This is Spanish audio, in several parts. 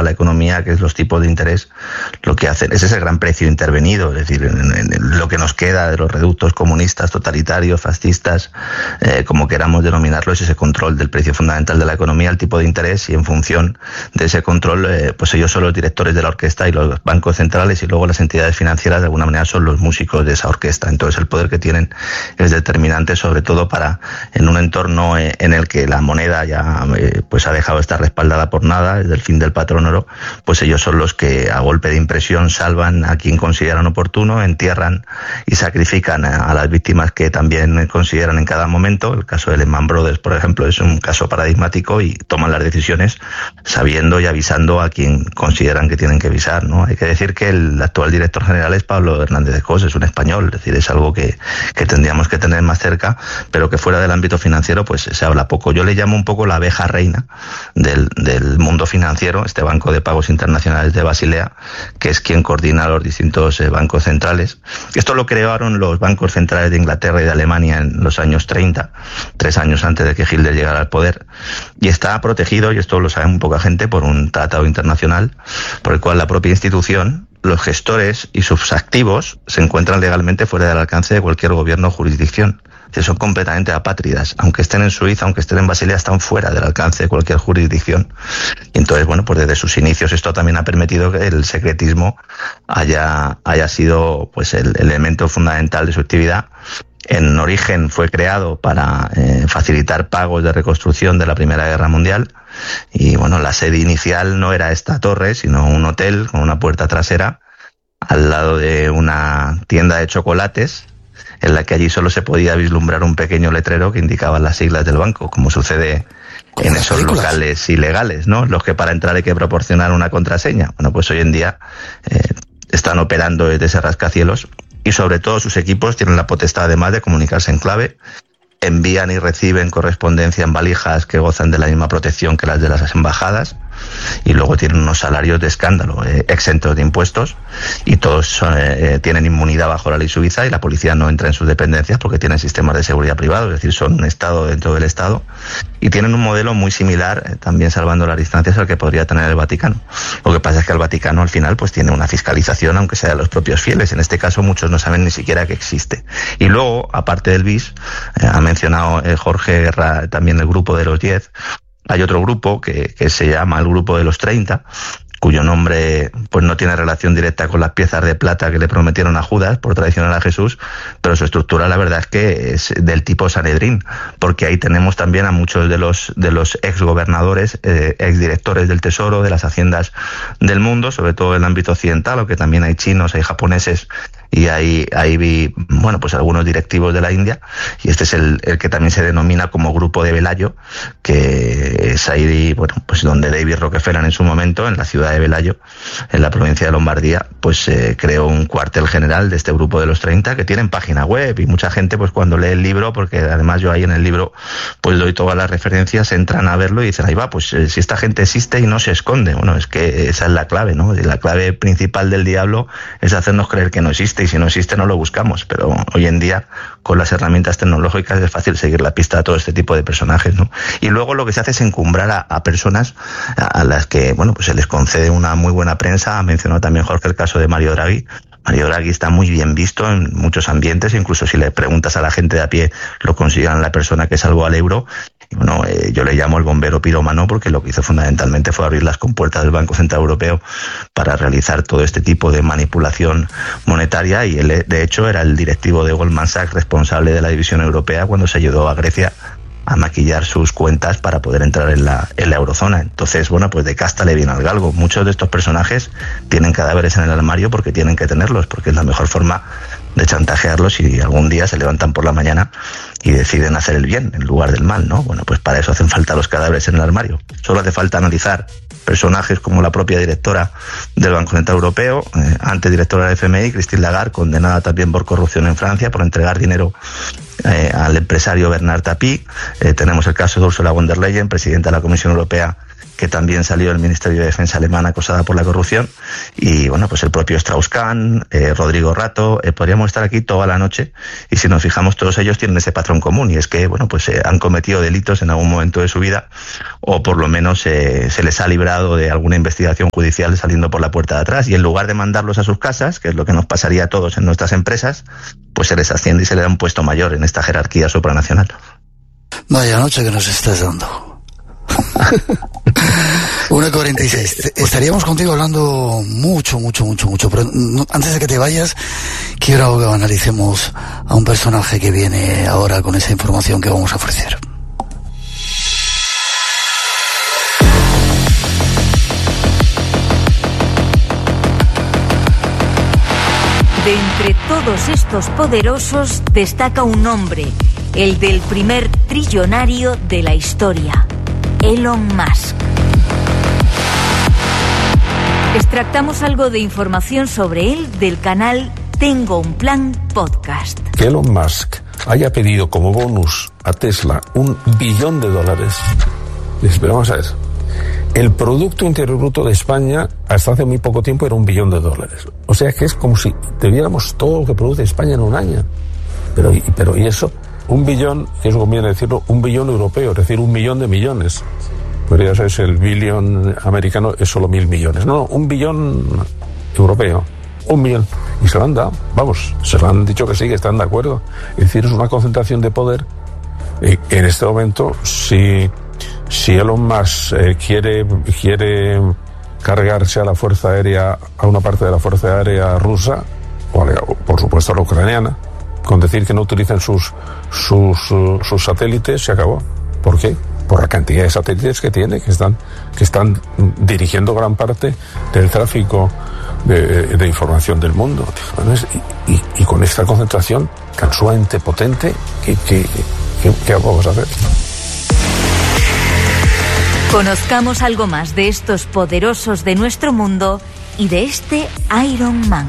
toda la economía, que es los tipos de interés, lo que hacen. Ese es el gran precio intervenido, es decir, en lo que nos queda de los reductos comunistas, totalitarios, fascistas, como queramos denominarlo, es ese control del precio fundamental de la economía, el tipo de interés, y en función de ese control, pues ellos son los directores de la orquesta y los bancos centrales, y luego las entidades financieras de alguna manera son los músicos de esa orquesta. Entonces el poder que tienen es determinante, sobre todo para en un entorno en el que la moneda ya pues ha dejado de estar respaldada por nada, desde el fin del patrón oro, pues ellos son los que a golpe de impresión salvan a quien consideran oportuno, entierran y sacrifican a las víctimas que también consideran en cada momento. El caso de Lehman Brothers, por ejemplo, es un caso paradigmático, y toman las decisiones sabiendo y avisando a quien consideran que tienen que avisar, ¿no? Hay que decir que el actual director general es Pablo Hernández de Cos, es un español, es decir, es algo que tendríamos que tener más cerca, pero que fuera del ámbito financiero pues se habla poco. Yo le llamo un poco la abeja reina del mundo financiero, este Banco de Pagos Internacionales de Basilea, que es quien coordina los distintos bancos centrales. Esto lo crearon los bancos centrales de Inglaterra y de Alemania en los años 30, 3 años antes de que Hitler llegara al poder, y está protegido, y esto lo sabe muy poca gente, por un tratado internacional por el cual la propia institución, los gestores y sus activos se encuentran legalmente fuera del alcance de cualquier gobierno o jurisdicción. Son completamente apátridas, aunque estén en Suiza, aunque estén en Basilea, están fuera del alcance de cualquier jurisdicción. Y entonces, bueno, pues desde sus inicios esto también ha permitido que el secretismo haya sido pues el elemento fundamental de su actividad. En origen fue creado para facilitar pagos de reconstrucción de la Primera Guerra Mundial, y bueno, la sede inicial no era esta torre, sino un hotel con una puerta trasera al lado de una tienda de chocolates, en la que allí solo se podía vislumbrar un pequeño letrero que indicaba las siglas del banco, como sucede en esos locales ilegales, ¿no? Los que para entrar hay que proporcionar una contraseña. Bueno, pues hoy en día están operando desde ese rascacielos, y sobre todo sus equipos tienen la potestad además de comunicarse en clave, envían y reciben correspondencia en valijas que gozan de la misma protección que las de las embajadas, y luego tienen unos salarios de escándalo, exentos de impuestos, y todos tienen inmunidad bajo la ley suiza, y la policía no entra en sus dependencias porque tienen sistemas de seguridad privados, es decir, son un Estado dentro del Estado, y tienen un modelo muy similar, también salvando las distancias, al que podría tener el Vaticano. Lo que pasa es que el Vaticano al final pues tiene una fiscalización, aunque sea de los propios fieles. En este caso muchos no saben ni siquiera que existe. Y luego, aparte del BIS, ha mencionado Jorge Guerra también el grupo de los 10, hay otro grupo que se llama el grupo de los 30, cuyo nombre pues no tiene relación directa con las piezas de plata que le prometieron a Judas por traicionar a Jesús, pero su estructura la verdad es que es del tipo Sanedrín, porque ahí tenemos también a muchos de los exgobernadores, exdirectores del Tesoro, de las haciendas del mundo, sobre todo en el ámbito occidental, aunque también hay chinos, hay japoneses, y ahí vi, bueno, pues algunos directivos de la India, y este es el que también se denomina como Grupo de Velayo, que es ahí, bueno, pues donde David Rockefeller en su momento, en la ciudad de Velayo, en la provincia de Lombardía, pues creó un cuartel general de este grupo de los 30, que tienen página web, y mucha gente pues cuando lee el libro, porque además yo ahí en el libro pues doy todas las referencias, entran a verlo y dicen, ahí va, pues si esta gente existe y no se esconde. Bueno, es que esa es la clave, ¿no? La clave principal del diablo es hacernos creer que no existe, y si no existe no lo buscamos, pero hoy en día con las herramientas tecnológicas es fácil seguir la pista a todo este tipo de personajes, ¿no? Y luego lo que se hace es encumbrar a personas a las que, bueno, pues se les concede una muy buena prensa. Ha mencionado también Jorge el caso de Mario Draghi. Mario Draghi está muy bien visto en muchos ambientes, incluso si le preguntas a la gente de a pie, lo consideran la persona que salvó al euro. Y bueno, yo le llamo el bombero pirómano, porque lo que hizo fundamentalmente fue abrir las compuertas del Banco Central Europeo para realizar todo este tipo de manipulación monetaria, y él de hecho era el directivo de Goldman Sachs responsable de la división europea cuando se ayudó a Grecia a maquillar sus cuentas para poder entrar en la eurozona. Entonces, bueno, pues de casta le viene al galgo. Muchos de estos personajes tienen cadáveres en el armario porque tienen que tenerlos, porque es la mejor forma de chantajearlos si algún día se levantan por la mañana y deciden hacer el bien en lugar del mal, ¿no? Bueno, pues para eso hacen falta los cadáveres en el armario. Solo hace falta analizar personajes como la propia directora del Banco Central Europeo, antes directora del FMI, Christine Lagarde, condenada también por corrupción en Francia, por entregar dinero al empresario Bernard Tapie. Tenemos el caso de Ursula von der Leyen, presidenta de la Comisión Europea, que también salió del Ministerio de Defensa alemán acosada por la corrupción, y bueno, pues el propio Strauss-Kahn, Rodrigo Rato, podríamos estar aquí toda la noche, y si nos fijamos, todos ellos tienen ese patrón común, y es que, bueno, pues han cometido delitos en algún momento de su vida, o por lo menos se les ha librado de alguna investigación judicial saliendo por la puerta de atrás, y en lugar de mandarlos a sus casas, que es lo que nos pasaría a todos en nuestras empresas, pues se les asciende y se le da un puesto mayor en esta jerarquía supranacional. Vaya noche que nos estás dando. 1:46. Estaríamos contigo hablando mucho, pero antes de que te vayas, quiero que analicemos a un personaje que viene ahora con esa información que vamos a ofrecer. De entre todos estos poderosos destaca un hombre, el del primer trillonario de la historia, Elon Musk. Extractamos algo de información sobre él del canal Tengo un Plan Podcast. Que Elon Musk haya pedido como bonus a Tesla $1 billón. Pero vamos a ver. El Producto Interior Bruto de España hasta hace muy poco tiempo era $1 billón. O sea que es como si tuviéramos todo lo que produce España en un año. Pero ¿y eso? 1 billón, eso conviene decirlo, 1 billón europeo, es decir, 1 millón de millones. Podría ser el billón americano, es solo 1.000 millones. No, 1 billón europeo. 1 millón. Y se lo han dado. Vamos, se lo han dicho que sí, que están de acuerdo. Es decir, es una concentración de poder. En este momento, si Elon Musk quiere cargarse a la Fuerza Aérea, a una parte de la Fuerza Aérea rusa, o por supuesto a la ucraniana, con decir que no utilicen sus satélites, se acabó. ¿Por qué? Por la cantidad de satélites que tiene, que están dirigiendo gran parte del tráfico de información del mundo. Y con esta concentración tan sumamente potente, ¿qué vamos a hacer? Conozcamos algo más de estos poderosos de nuestro mundo y de este Iron Man.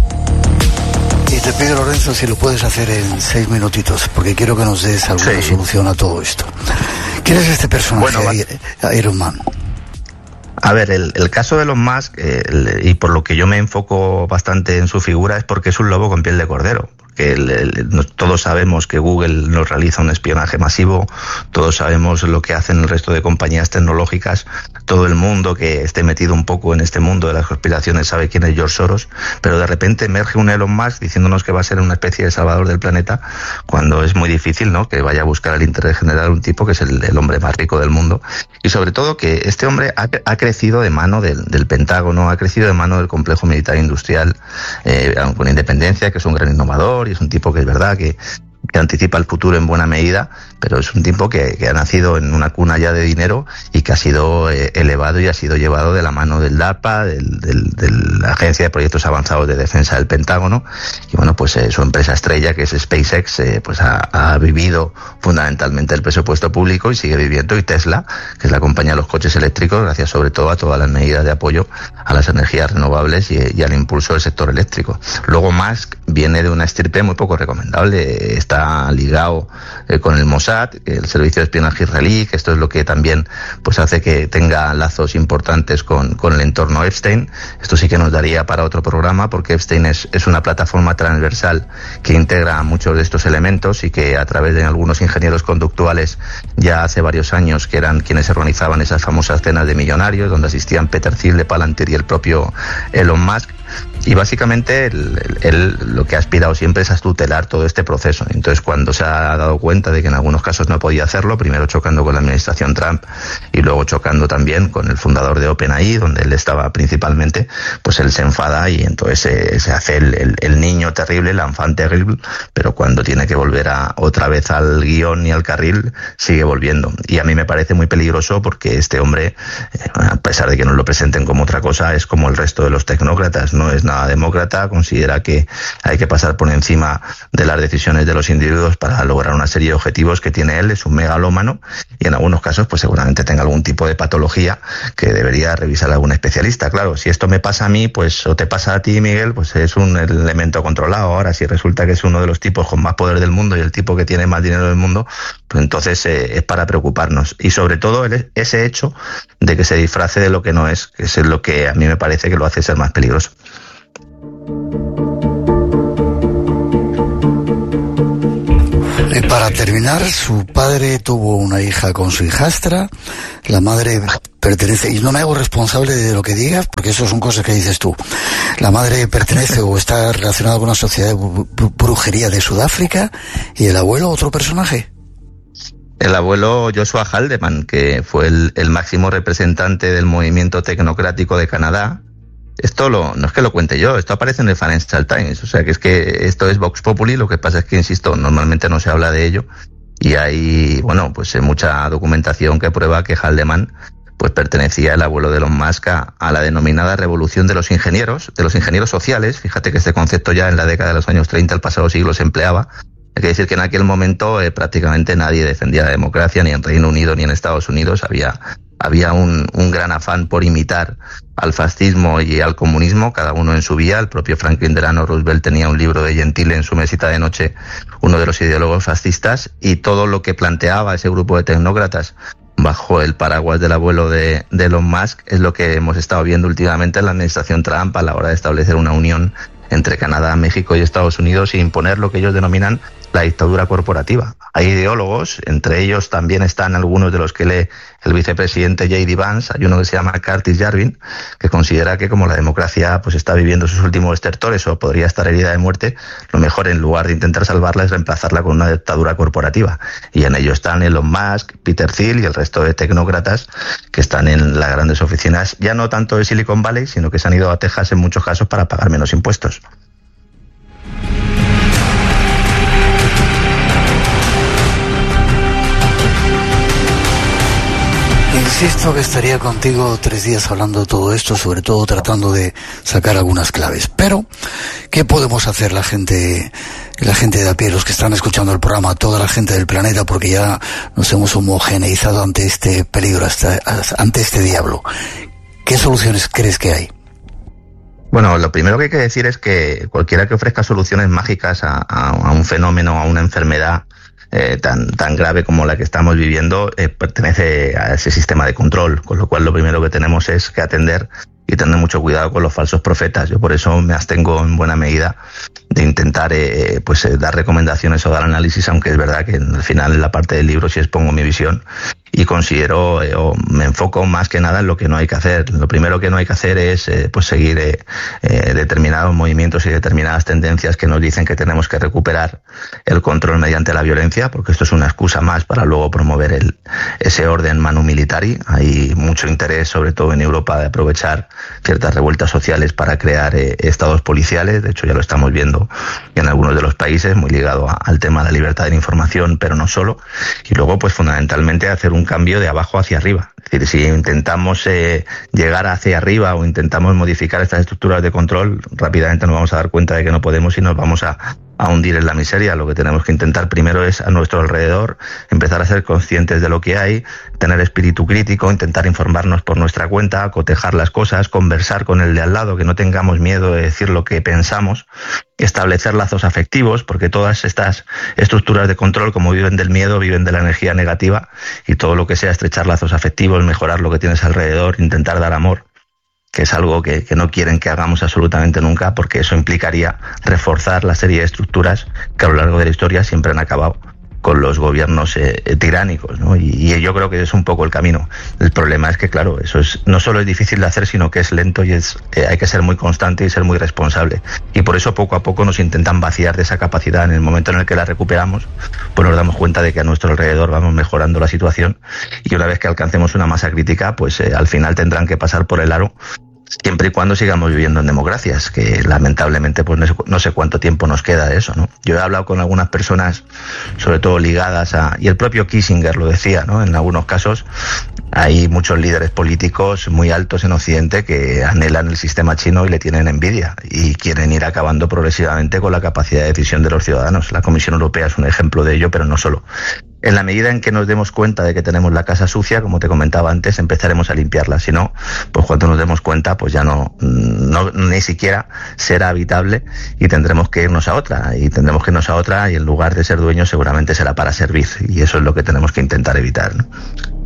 Y te pido, Lorenzo, si lo puedes hacer en 6 minutitos, porque quiero que nos des alguna solución a todo esto. ¿Quién es este personaje, Iron Man? A ver, el caso de Elon Musk, y por lo que yo me enfoco bastante en su figura, es porque es un lobo con piel de cordero. Que todos sabemos que Google nos realiza un espionaje masivo, todos sabemos lo que hacen el resto de compañías tecnológicas, todo el mundo que esté metido un poco en este mundo de las conspiraciones sabe quién es George Soros, pero de repente emerge un Elon Musk diciéndonos que va a ser una especie de salvador del planeta, cuando es muy difícil, ¿no?, que vaya a buscar el interés general un tipo que es el hombre más rico del mundo. Y sobre todo que este hombre ha crecido de mano del Pentágono, ha crecido de mano del complejo militar industrial, con Independencia, que es un gran innovador, y es un tipo que es verdad que anticipa el futuro en buena medida, pero es un tipo que ha nacido en una cuna ya de dinero y que ha sido elevado y ha sido llevado de la mano del DARPA, de la Agencia de Proyectos Avanzados de Defensa del Pentágono, y bueno, pues su empresa estrella, que es SpaceX, pues ha vivido fundamentalmente el presupuesto público y sigue viviendo, y Tesla, que es la compañía de los coches eléctricos, gracias sobre todo a todas las medidas de apoyo a las energías renovables y al impulso del sector eléctrico. Luego Musk viene de una estirpe muy poco recomendable, está ligado con el Mossad, el servicio de espionaje israelí, que esto es lo que también pues hace que tenga lazos importantes con el entorno Epstein. Esto sí que nos daría para otro programa, porque Epstein es una plataforma transversal que integra muchos de estos elementos y que a través de algunos ingenieros conductuales ya hace varios años, que eran quienes organizaban esas famosas cenas de millonarios donde asistían Peter Thiel de Palantir y el propio Elon Musk. Y básicamente él lo que ha aspirado siempre es a tutelar todo este proceso. Entonces, cuando se ha dado cuenta de que en algunos casos no podía hacerlo, primero chocando con la administración Trump y luego chocando también con el fundador de OpenAI, donde él estaba principalmente, pues él se enfada y entonces se hace el niño terrible, el enfant terrible, pero cuando tiene que volver otra vez al guión y al carril, sigue volviendo. Y a mí me parece muy peligroso, porque este hombre, a pesar de que nos lo presenten como otra cosa, es como el resto de los tecnócratas, no es nada demócrata, considera que hay que pasar por encima de las decisiones de los individuos para lograr una serie de objetivos que tiene él. Es un megalómano y en algunos casos pues seguramente tenga algún tipo de patología que debería revisar algún especialista. Claro, si esto me pasa a mí, pues o te pasa a ti, Miguel, pues es un elemento controlado. Ahora, si resulta que es uno de los tipos con más poder del mundo y el tipo que tiene más dinero del mundo, pues entonces es para preocuparnos. Y sobre todo ese hecho de que se disfrace de lo que no es, que es lo que a mí me parece que lo hace ser más peligroso. Para terminar, su padre tuvo una hija con su hijastra, la madre pertenece, y no me hago responsable de lo que digas, porque eso son cosas que dices tú, la madre pertenece o está relacionada con una sociedad de brujería de Sudáfrica, y el abuelo, otro personaje. El abuelo Joshua Haldeman, que fue el máximo representante del movimiento tecnocrático de Canadá. Esto no es que lo cuente yo, esto aparece en el Financial Times, o sea que es que esto es Vox Populi. Lo que pasa es que, insisto, normalmente no se habla de ello y hay, bueno, pues mucha documentación que prueba que Haldeman pues pertenecía, el abuelo de Elon Musk, a la denominada revolución de los ingenieros sociales. Fíjate que este concepto ya en la década de los años 30 del pasado siglo se empleaba. Hay que decir que en aquel momento prácticamente nadie defendía la democracia, ni en Reino Unido ni en Estados Unidos. Había un gran afán por imitar al fascismo y al comunismo, cada uno en su vía. El propio Franklin Delano Roosevelt tenía un libro de Gentile en su mesita de noche, uno de los ideólogos fascistas, y todo lo que planteaba ese grupo de tecnócratas bajo el paraguas del abuelo de Elon Musk es lo que hemos estado viendo últimamente en la administración Trump a la hora de establecer una unión entre Canadá, México y Estados Unidos e imponer lo que ellos denominan la dictadura corporativa. Hay ideólogos, entre ellos también están algunos de los que lee el vicepresidente J.D. Vance. Hay uno que se llama Curtis Yarvin, que considera que como la democracia pues está viviendo sus últimos estertores o podría estar herida de muerte, lo mejor, en lugar de intentar salvarla, es reemplazarla con una dictadura corporativa. Y en ello están Elon Musk, Peter Thiel y el resto de tecnócratas que están en las grandes oficinas, ya no tanto de Silicon Valley, sino que se han ido a Texas en muchos casos para pagar menos impuestos. Insisto que estaría contigo 3 días hablando de todo esto, sobre todo tratando de sacar algunas claves. Pero, ¿qué podemos hacer la gente de a pie, los que están escuchando el programa, toda la gente del planeta, porque ya nos hemos homogeneizado ante este peligro, ante este diablo? ¿Qué soluciones crees que hay? Bueno, lo primero que hay que decir es que cualquiera que ofrezca soluciones mágicas a un fenómeno, a una enfermedad tan grave como la que estamos viviendo, pertenece a ese sistema de control, con lo cual lo primero que tenemos es que atender y tener mucho cuidado con los falsos profetas. Yo por eso me abstengo en buena medida de intentar dar recomendaciones o dar análisis, aunque es verdad que al final en la parte del libro sí expongo mi visión y considero o me enfoco más que nada en lo que no hay que hacer. Lo primero que no hay que hacer es seguir determinados movimientos y determinadas tendencias que nos dicen que tenemos que recuperar el control mediante la violencia, porque esto es una excusa más para luego promover ese orden manu militari. Hay mucho interés, sobre todo en Europa, de aprovechar ciertas revueltas sociales para crear estados policiales. De hecho, ya lo estamos viendo en algunos de los países, muy ligado al tema de la libertad de la información, pero no solo. Y luego, pues fundamentalmente, hacer un cambio de abajo hacia arriba. Es decir, si intentamos llegar hacia arriba o intentamos modificar estas estructuras de control, rápidamente nos vamos a dar cuenta de que no podemos y nos vamos a hundir en la miseria. Lo que tenemos que intentar primero es, a nuestro alrededor, empezar a ser conscientes de lo que hay, tener espíritu crítico, intentar informarnos por nuestra cuenta, cotejar las cosas, conversar con el de al lado, que no tengamos miedo de decir lo que pensamos, establecer lazos afectivos, porque todas estas estructuras de control, como viven del miedo, viven de la energía negativa, y todo lo que sea estrechar lazos afectivos, mejorar lo que tienes alrededor, intentar dar amor, que es algo que no quieren que hagamos absolutamente nunca, porque eso implicaría reforzar la serie de estructuras que a lo largo de la historia siempre han acabado con los gobiernos tiránicos, ¿no? Y yo creo que es un poco el camino. El problema es que, claro, eso no solo es difícil de hacer, sino que es lento y hay que ser muy constante y ser muy responsable. Y por eso poco a poco nos intentan vaciar de esa capacidad. En el momento en el que la recuperamos, pues nos damos cuenta de que a nuestro alrededor vamos mejorando la situación, y una vez que alcancemos una masa crítica, pues al final tendrán que pasar por el aro siempre y cuando sigamos viviendo en democracias, que lamentablemente pues no sé cuánto tiempo nos queda de eso, ¿no? Yo he hablado con algunas personas, sobre todo ligadas y el propio Kissinger lo decía, ¿no? En algunos casos hay muchos líderes políticos muy altos en Occidente que anhelan el sistema chino y le tienen envidia y quieren ir acabando progresivamente con la capacidad de decisión de los ciudadanos. La Comisión Europea es un ejemplo de ello, pero no solo. En la medida en que nos demos cuenta de que tenemos la casa sucia, como te comentaba antes, empezaremos a limpiarla. Si no, pues cuando nos demos cuenta, pues ya no ni siquiera será habitable y tendremos que irnos a otra. Y en lugar de ser dueños seguramente será para servir. Y eso es lo que tenemos que intentar evitar, ¿no?